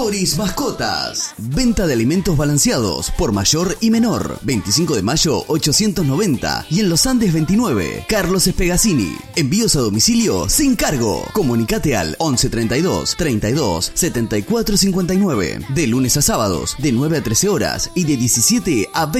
Boris Mascotas. Venta de alimentos balanceados por mayor y menor. 25 de mayo 890 y en Los Andes 29. Carlos Espegacini. Envíos a domicilio sin cargo. Comunicate al 11 32 32 74 59. De lunes a sábados de 9 a 13 horas y de 17 a 20.